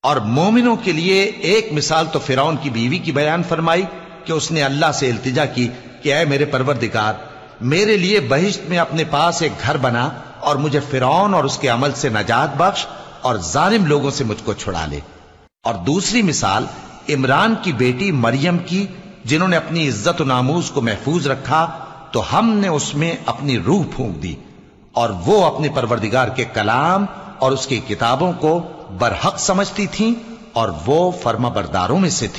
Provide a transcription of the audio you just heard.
और मोमिनों के लिए एक मिसाल तो फिरौन की बीवी की बयान फरमाई कि उसने अल्लाह से इल्तिजा की कि ऐ मेरे परवरदिगार, मेरे लिए बहिश्त में अपने पास एक घर बना और मुझे फिरौन और उसके अमल से नजात बख्श और जालिम लोगों से मुझको छुड़ा ले। और दूसरी मिसाल इमरान की बेटी मरियम की, जिन्होंने अपनी इज्जत और नामूस को महफूज रखा तो हमने उसमें अपनी रूह फूंक दी और वो अपने परवरदिगार के कलाम और उसकी किताबों को बरहक समझती थीं और वो फर्माबरदारों में से थी।